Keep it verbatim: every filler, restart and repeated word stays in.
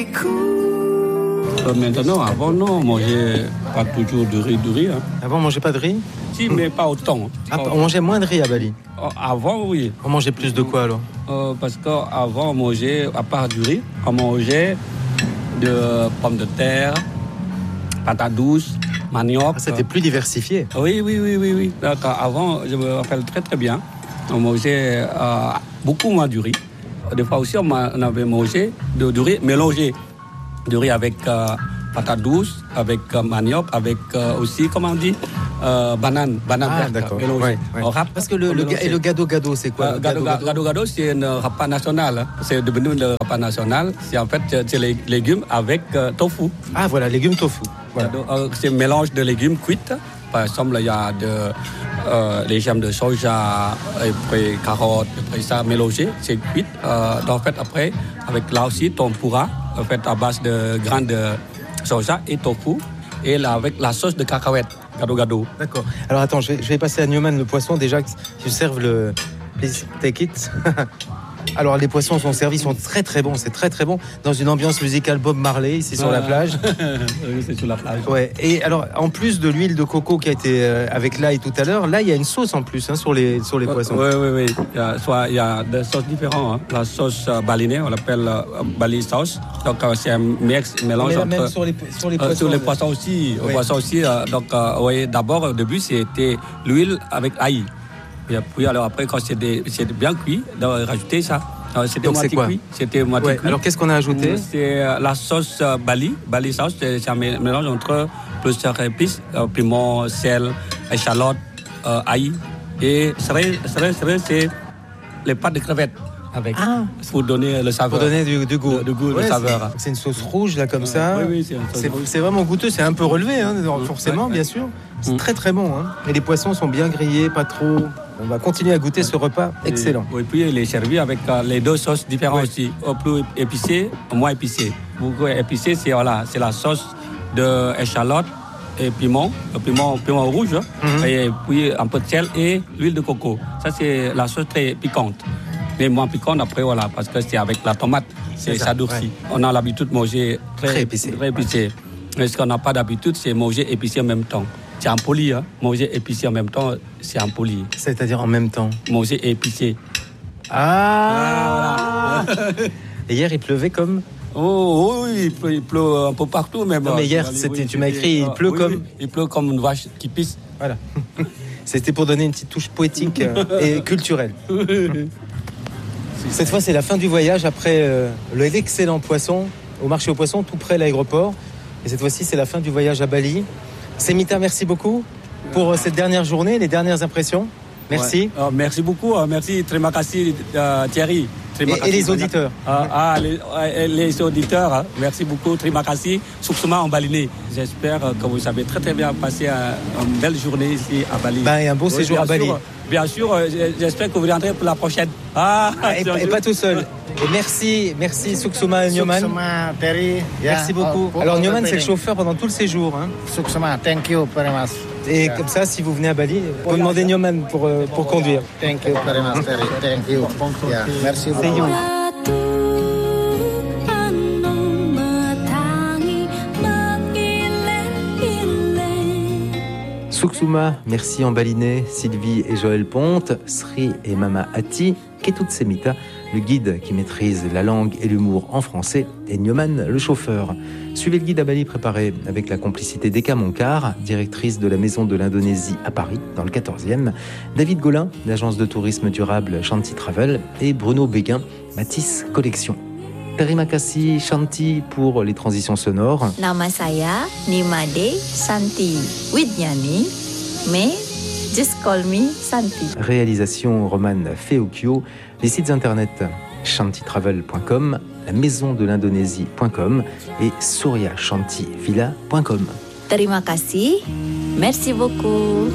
Euh, maintenant, avant, non, on mangeait pas toujours du riz, du riz. Hein. Avant, on mangeait pas de riz? Si, mais pas autant. Ah, on mangeait moins de riz à Bali? Avant, oui. On mangeait plus de quoi alors? euh, Parce qu'avant, on mangeait, à part du riz, on mangeait de pommes de terre, patates douces, manioc. Ah, c'était plus diversifié. Oui, oui, oui, oui, oui. Donc, avant, je me rappelle très très bien, on mangeait euh, beaucoup moins du riz. Des fois aussi, on, on avait mangé de, du riz mélangé. Du riz avec euh, patates douces, avec euh, manioc, avec euh, aussi, comment on dit, euh, banane, banane ah, verte. D'accord. Mélangée. Ouais, ouais. Rap, Parce que le, le, et le gado-gado, c'est quoi? euh, Gado gado, gado, gado, c'est un repas national. C'est devenu le repas national. C'est en fait c'est les légumes avec euh, tofu. Ah, voilà, légumes tofu. Voilà. Gado, euh, c'est un mélange de légumes cuits. Par exemple, il y a de, euh, les gemmes de soja, et puis carottes, et puis ça mélangé, c'est cuit. Euh, donc, en fait, après, avec là aussi, tempura, en fait, à base de grains de soja et tofu, et là, avec la sauce de cacahuète, gado-gado. D'accord. Alors, attends, je vais, je vais passer à Newman, le poisson, déjà, que tu serves le... Please take it. Alors, les poissons sont servis, sont très très bons, c'est très très bon. Dans une ambiance musicale Bob Marley, ici sur la plage. Oui, c'est sur la plage. Ouais. Et alors, en plus de l'huile de coco qui a été euh, avec l'ail tout à l'heure, là, il y a une sauce en plus hein, sur les, sur les poissons. Oui, oui, oui. Il y a, soit, il y a des sauces différentes. Hein. La sauce euh, balinée, on l'appelle euh, Bali sauce. Donc, euh, c'est un mix, mélange entre... même sur les, sur les euh, poissons. Sur les poissons aussi. Oui. Poissons aussi euh, donc, euh, oui, d'abord, au début, c'était l'huile avec ail. Et puis, alors après, quand c'était, c'était bien cuit, de rajouter ça. Alors, c'était donc, moitié c'est quoi? cuit. C'était moitié ouais. cuit. Alors, qu'est-ce qu'on a ajouté? C'est euh, la sauce euh, Bali. Bali sauce, c'est, c'est un mélange entre plusieurs épices, euh, piment, sel, échalote, euh, ail. Et serait, serait, serait, c'est les pâtes de crevettes. Avec, ah. pour donner le saveur. Pour donner du, du goût. Le, du goût, ouais, le saveur. C'est, c'est une sauce rouge, là, comme ça. Oui, oui, c'est, une sauce c'est, rouge. c'est vraiment goûteux, c'est un peu relevé, hein, forcément, ouais, bien ouais. sûr. C'est mm. très, très bon. Hein. Et les poissons sont bien grillés, pas trop. On va continuer à goûter ouais. ce repas excellent. Et, et puis, il est servi avec euh, les deux sauces différentes ouais. aussi. Au plus épicé, au moins épicé. Beaucoup épicé, c'est, voilà, c'est la sauce d'échalote et piment, le piment, piment rouge, mm-hmm. et puis un peu de sel et l'huile de coco. Ça, c'est la sauce très piquante. Mais moins piquante après, voilà, parce que c'est avec la tomate, c'est, c'est ça, ça durcit. Ouais. On a l'habitude de manger très, très épicé. Très épicé. Mais ce qu'on n'a pas d'habitude, c'est manger épicé en même temps. C'est impoli, hein. Manger épicé en même temps, c'est impoli. C'est-à-dire en même temps? Manger épicé. Ah, ah voilà. Et hier, il pleuvait comme... Oh oui, il pleut, il pleut un peu partout. Mais, non, bon, mais hier, allez, c'était, oui, tu m'as écrit, il pleut oui, comme... Oui, il pleut comme une vache qui pisse. Voilà. C'était pour donner une petite touche poétique et culturelle. Cette fois, c'est la fin du voyage après euh, l'excellent poisson au marché aux poissons, tout près de l'aéroport. Et cette fois-ci, c'est la fin du voyage à Bali. Semita, merci beaucoup pour euh, cette dernière journée, les dernières impressions. Merci. Ouais. Oh, merci beaucoup. Merci, terima kasih, euh, Thierry. Et, et les auditeurs. Ah, ah les, les auditeurs, hein. Merci beaucoup, terima kasih. Suksuma en balinais. J'espère que vous avez très très bien passé une belle journée ici à Bali. Ben, et un beau oui, séjour à Bali. Sûr, bien sûr, j'espère que vous viendrez pour la prochaine. Ah, ah et, et pas tout seul. Et merci, merci Suksuma et Nyoman. Suksuma, Terry. Merci yeah. beaucoup. Oh, Alors Nyoman, c'est le chauffeur pendant tout le séjour. Hein. Suksuma, thank you very much. Et yeah. comme ça, si vous venez à Bali, vous demandez Nyoman pour, euh, pour conduire. Thank you very much, Terry. Thank you. Yeah. Merci beaucoup. Suksuma, merci en balinais, Sylvie et Joël Ponte, Sri et Mama Ati, Ketut Semita, le guide qui maîtrise la langue et l'humour en français, et Nyoman, le chauffeur. Suivez le guide à Bali préparé avec la complicité d'Eka Monkar, directrice de la Maison de l'Indonésie à Paris, dans le quatorzième, David Golin, l'agence de tourisme durable Shanti Travel, et Bruno Béguin, Matisse Collection. Terima kasih Shanti pour les transitions sonores. Nama saya Nimade Shanti Widyani, mais just call me Shanti. Réalisation Roman Feokio, les sites internet shanti travel point com, la maison de l'Indonésie point com et surya shanti villa point com. Terima kasih, merci beaucoup.